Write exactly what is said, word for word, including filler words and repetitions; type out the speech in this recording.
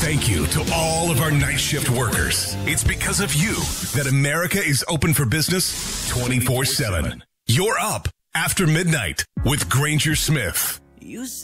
Thank you to all of our night shift workers. It's because of you that America is open for business twenty-four seven. You're up after midnight with Granger Smith. You